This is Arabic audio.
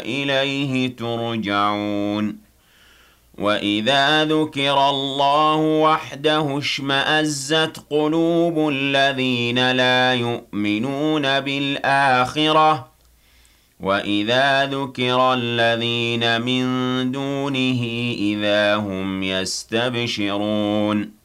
إِلَيْهِ تُرْجَعُونَ وَإِذَا ذُكِرَ اللَّهُ وَحْدَهُ اشْمَأَزَّتْ قُلُوبُ الَّذِينَ لَا يُؤْمِنُونَ بِالْآخِرَةِ وَإِذَا ذُكِرَ الَّذِينَ مِن دُونِهِ إِذَا هُمْ يَسْتَبْشِرُونَ